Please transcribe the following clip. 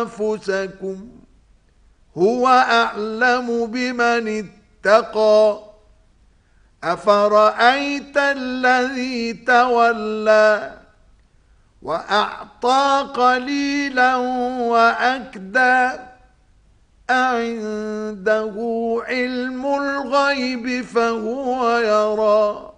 أنفسكم هو أعلم بمن اتقى أفرأيت الذي تولى وأعطى قليلا وأكدى أعنده علم الغيب فهو يرى